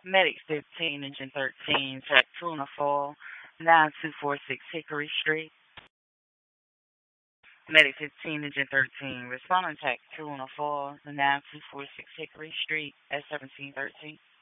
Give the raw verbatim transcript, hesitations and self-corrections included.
Medic fifteen, Engine thirteen, Track Tuna Fall, nine two four six Hickory Street. Medic fifteen, Engine thirteen, responding Track Tuna Fall, nine two four six Hickory Street at seventeen thirteen.